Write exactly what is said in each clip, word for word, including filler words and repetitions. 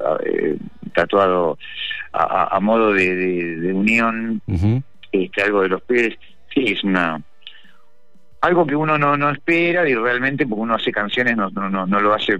eh, tatuado a, a, a modo de, de, de unión, uh-huh. este, algo de los Pérez. Sí, es una algo que uno no no espera, y realmente porque uno hace canciones no no no, no lo hace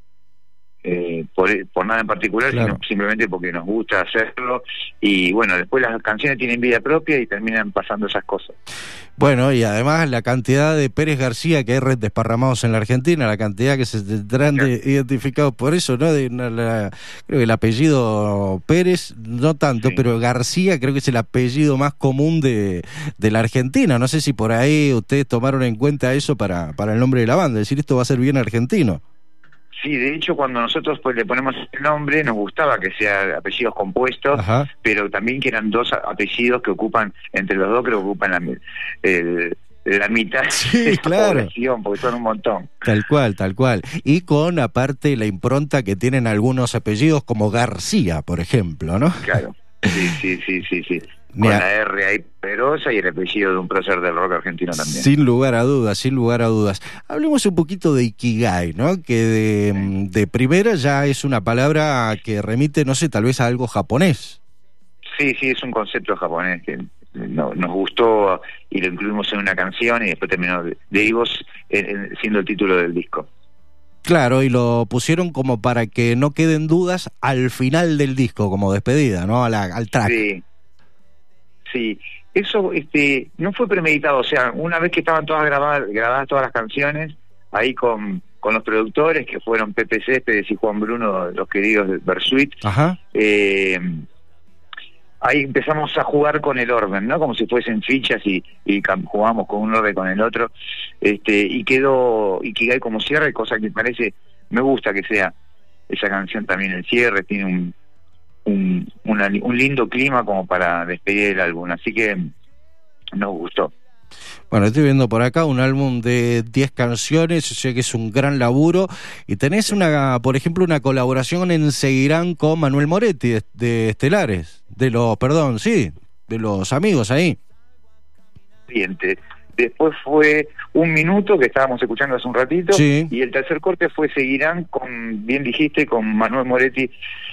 eh, por, por nada en particular, claro. sino simplemente porque nos gusta hacerlo, y bueno, después las canciones tienen vida propia y terminan pasando esas cosas. Bueno, y además la cantidad de Pérez García que hay desparramados en la Argentina, la cantidad que se tendrán de, identificados por eso, ¿no? De, la, la, creo que el apellido Pérez, no tanto, sí. pero García creo que es el apellido más común de, de la Argentina. No sé si por ahí ustedes tomaron en cuenta eso para, para el nombre de la banda, es decir, esto va a ser bien argentino. Sí, de hecho, cuando nosotros pues le ponemos el nombre, nos gustaba que sea apellidos compuestos, Ajá. pero también que eran dos apellidos que ocupan, entre los dos creo que ocupan la, el, la mitad sí, de la claro. población, porque son un montón. Tal cual, tal cual. Y con, aparte, la impronta que tienen algunos apellidos como García, por ejemplo, ¿no? Claro, sí, sí, sí, sí, sí. Con Mira, la R ahí poderosa y el apellido de un prócer del rock argentino también. Sin lugar a dudas, sin lugar a dudas. Hablemos un poquito de Ikigai, ¿no? Que de, sí. de primera ya es una palabra que remite, no sé, tal vez a algo japonés. Sí, sí, es un concepto japonés que no, nos gustó y lo incluimos en una canción y después terminó de, de vos siendo el título del disco. Claro, y lo pusieron como para que no queden dudas al final del disco, como despedida, ¿no? A la, al track. Sí. Sí, eso este no fue premeditado, o sea, una vez que estaban todas grabadas, grabadas todas las canciones, ahí con, con los productores, que fueron Pepe Céspedes y Juan Bruno, los queridos de Bersuit, Ajá. Eh, ahí empezamos a jugar con el orden, ¿no? Como si fuesen fichas y, y jugamos con un orden con el otro, este y quedó Ikigai como cierre, cosa que me parece, me gusta que sea esa canción también el cierre, tiene un Un, una, un lindo clima como para despedir el álbum, así que nos gustó. Bueno, estoy viendo por acá un álbum de diez canciones, o sea que es un gran laburo, y tenés una, por ejemplo, una colaboración en Seguirán con Manuel Moretti de, de Estelares, de los, perdón, sí, de los amigos ahí. Siguiente. Después fue Un Minuto, que estábamos escuchando hace un ratito, sí. y el tercer corte fue Seguirán con, bien dijiste, con Manuel Moretti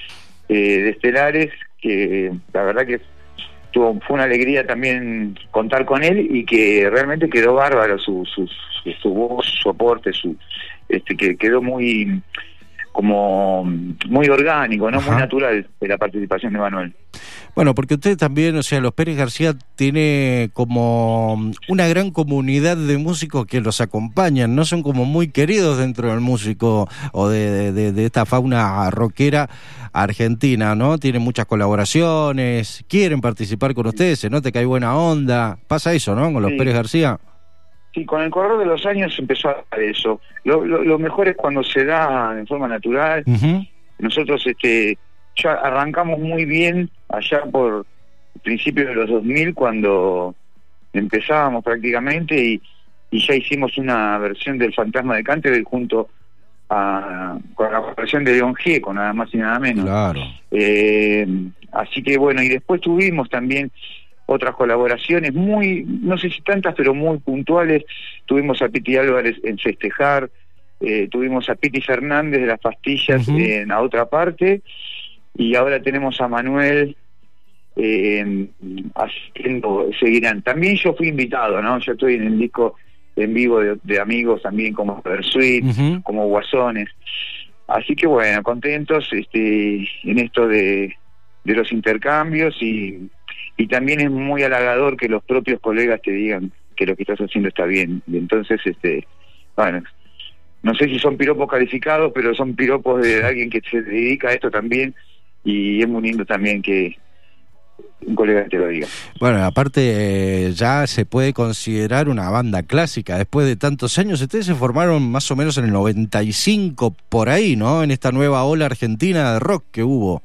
Eh, de Estelares, que la verdad que tuvo, fue una alegría también contar con él, y que realmente quedó bárbaro su su, su, su voz, su aporte, su este que quedó muy como muy orgánico, no Ajá. muy natural de la participación de Manuel. Bueno, porque usted también, o sea, los Pérez García tiene como una gran comunidad de músicos que los acompañan, no son como muy queridos dentro del músico o de, de, de esta fauna rockera argentina, ¿no? Tienen muchas colaboraciones, quieren participar con ustedes, se nota que hay buena onda, pasa eso, ¿no? Con los sí. Pérez García. Sí, con el correr de los años empezó a dar eso. Lo, lo, lo mejor es cuando se da en forma natural. Uh-huh. Nosotros este ya arrancamos muy bien allá por principios de los dos mil, cuando empezábamos prácticamente, y, y ya hicimos una versión del Fantasma de Canterbury junto a con la versión de León Gieco, nada más y nada menos. Claro. Eh, así que bueno, y después tuvimos también otras colaboraciones muy, no sé si tantas, pero muy puntuales. Tuvimos a Piti Álvarez en Festejar, eh, tuvimos a Piti Fernández de Las Pastillas uh-huh. en A Otra Parte, y ahora tenemos a Manuel eh, haciendo Seguirán. También yo fui invitado, ¿no? Yo estoy en el disco en vivo de, de amigos también, como Bersuit, uh-huh. como Guasones. Así que bueno, contentos este en esto de, de los intercambios, y y también es muy halagador que los propios colegas te digan que lo que estás haciendo está bien. Y entonces, este bueno, no sé si son piropos calificados, pero son piropos de alguien que se dedica a esto también, y es muy lindo también que un colega te lo diga. Bueno, aparte eh, ya se puede considerar una banda clásica después de tantos años. Ustedes se formaron más o menos en el noventa y cinco, por ahí, ¿no? En esta nueva ola argentina de rock que hubo.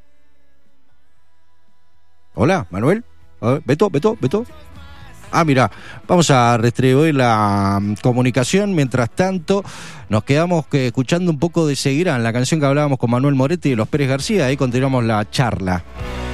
Hola, Manuel. A ver, Beto, Beto, Beto. Ah, mira, vamos a distribuir la um, comunicación. Mientras tanto, nos quedamos que, escuchando un poco de Seguirán, la canción que hablábamos con Manuel Moretti y los Pérez García. Ahí continuamos la charla.